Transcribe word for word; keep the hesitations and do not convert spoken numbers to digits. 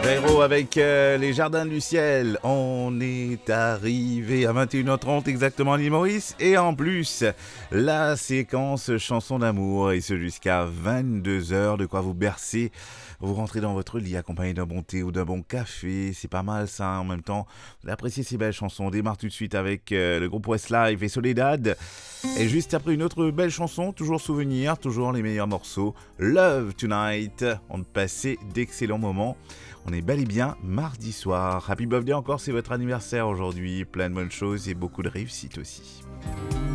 Jairo avec euh, les Jardins du Ciel. On est arrivé à vingt et une heures trente exactement à l'île Maurice. Et en plus, la séquence chanson d'amour. Et ce jusqu'à vingt-deux heures. De quoi vous bercer. Vous rentrez dans votre lit accompagné d'un bon thé ou d'un bon café. C'est pas mal ça en même temps. Vous appréciez ces belles chansons. On démarre tout de suite avec euh, le groupe Westlife et Soledad. Et juste après une autre belle chanson, toujours souvenir, toujours les meilleurs morceaux. Love Tonight. On passait d'excellents moments. On est bel et bien mardi soir. Happy birthday encore, c'est votre anniversaire aujourd'hui. Plein de bonnes choses et beaucoup de réussite aussi.